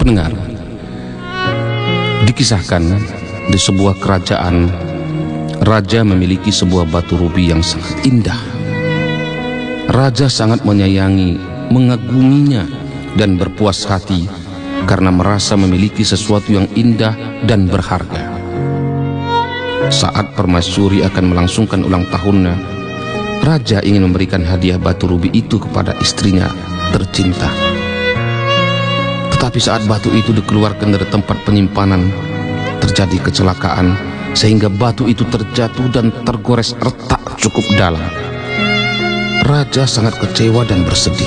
Pendengar, dikisahkan di sebuah kerajaan, raja memiliki sebuah batu rubi yang sangat indah. Raja sangat menyayangi, mengaguminya, dan berpuas hati karena merasa memiliki sesuatu yang indah dan berharga. Saat permaisuri akan melangsungkan ulang tahunnya, raja ingin memberikan hadiah batu rubi itu kepada istrinya tercinta. Tetapi saat batu itu dikeluarkan dari tempat penyimpanan, terjadi kecelakaan sehingga batu itu terjatuh dan tergores retak cukup dalam. Raja sangat kecewa dan bersedih.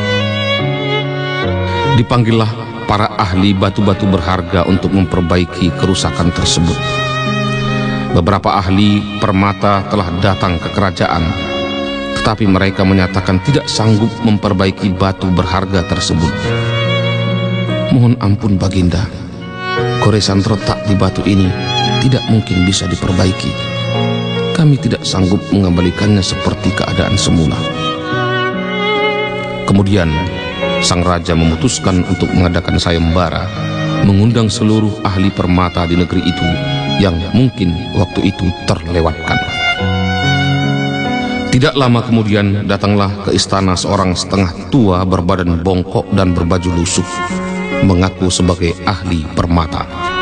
Dipanggillah para ahli batu-batu berharga untuk memperbaiki kerusakan tersebut. Beberapa ahli permata telah datang ke kerajaan, tetapi mereka menyatakan tidak sanggup memperbaiki batu berharga tersebut. Mohon ampun Baginda, goresan retak di batu ini tidak mungkin bisa diperbaiki. Kami tidak sanggup mengembalikannya seperti keadaan semula. Kemudian sang raja memutuskan untuk mengadakan sayembara, mengundang seluruh ahli permata di negeri itu yang mungkin waktu itu terlewatkan. Tidak lama kemudian datanglah ke istana seorang setengah tua berbadan bongkok dan berbaju lusuh, mengaku sebagai ahli permata.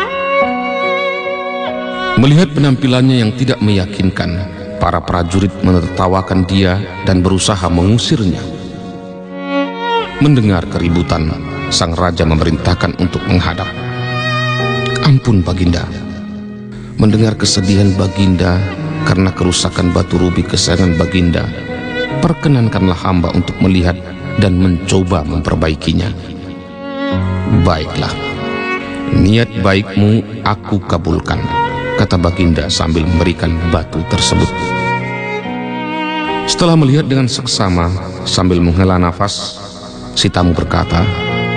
Melihat penampilannya yang tidak meyakinkan, para prajurit menertawakan dia dan berusaha mengusirnya. Mendengar keributan, sang raja memerintahkan untuk menghadap. Ampun Baginda, mendengar kesedihan Baginda karena kerusakan batu rubi kesayangan Baginda, perkenankanlah hamba untuk melihat dan mencoba memperbaikinya. Baiklah, niat baikmu aku kabulkan, kata Baginda sambil memberikan batu tersebut. Setelah melihat dengan seksama sambil menghela nafas, si tamu berkata,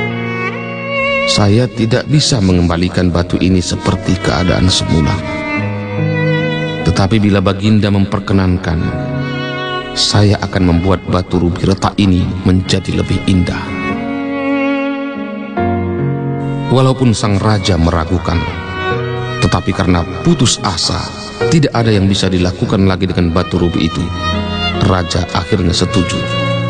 saya tidak bisa mengembalikan batu ini seperti keadaan semula. Tetapi bila Baginda memperkenankan, saya akan membuat batu rubi retak ini menjadi lebih indah. Walaupun sang raja meragukan, tetapi karena putus asa, tidak ada yang bisa dilakukan lagi dengan batu rubi itu, raja akhirnya setuju.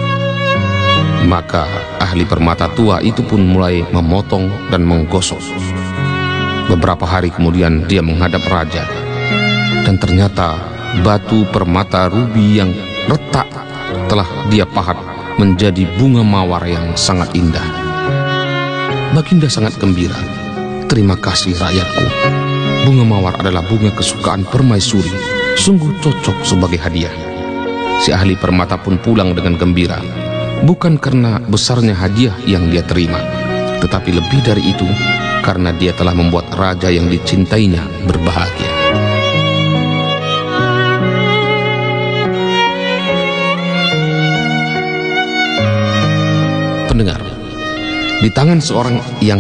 Maka ahli permata tua itu pun mulai memotong dan menggosok. Beberapa hari kemudian dia menghadap raja, dan ternyata batu permata rubi yang retak telah dia pahat menjadi bunga mawar yang sangat indah. Baginda sangat gembira. Terima kasih rakyatku. Bunga mawar adalah bunga kesukaan permaisuri, sungguh cocok sebagai hadiah. Si ahli permata pun pulang dengan gembira, bukan karena besarnya hadiah yang dia terima, tetapi lebih dari itu, karena dia telah membuat raja yang dicintainya berbahagia. Pendengar, di tangan seorang yang